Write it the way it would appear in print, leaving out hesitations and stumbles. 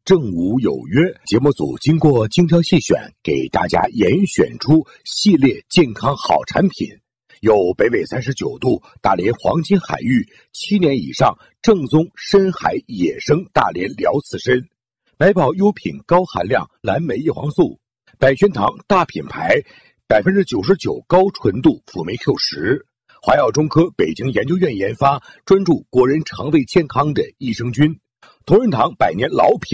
正午有约节目组经过精挑细选，给大家严选出系列健康好产品，有北纬39度大连黄金海域7年以上正宗深海野生大连辽刺参，百宝优品高含量蓝莓叶黄素，百全堂大品牌99%高纯度辅酶 Q10，华药中科北京研究院研发专注国人肠胃健康的益生菌，同仁堂百年老品